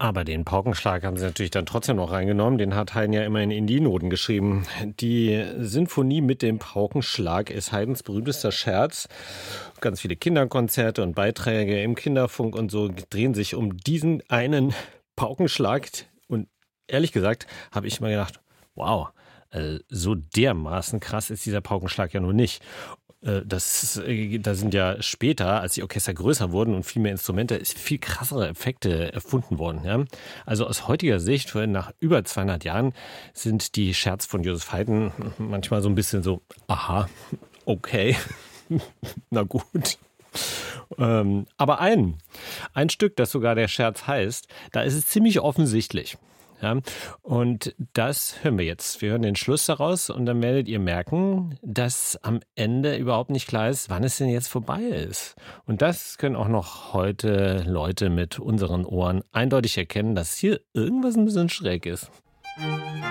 Aber den Paukenschlag haben sie natürlich dann trotzdem noch reingenommen. Den hat Haydn ja immerhin in die Noten geschrieben. Die Sinfonie mit dem Paukenschlag ist Haydns berühmtester Scherz. Ganz viele Kinderkonzerte und Beiträge im Kinderfunk und so drehen sich um diesen einen Paukenschlag. Und ehrlich gesagt habe ich mal gedacht, wow, so dermaßen krass ist dieser Paukenschlag ja nur nicht. Da sind ja später, als die Orchester größer wurden und viel mehr Instrumente, viel krassere Effekte erfunden worden. Ja? Also aus heutiger Sicht, nach über 200 Jahren, sind die Scherze von Joseph Haydn manchmal so ein bisschen so, aha, okay, na gut. Aber ein Stück, das sogar der Scherz heißt, da ist es ziemlich offensichtlich. Ja, und das hören wir jetzt. Wir hören den Schluss daraus und dann werdet ihr merken, dass am Ende überhaupt nicht klar ist, wann es denn jetzt vorbei ist. Und das können auch noch heute Leute mit unseren Ohren eindeutig erkennen, dass hier irgendwas ein bisschen schräg ist.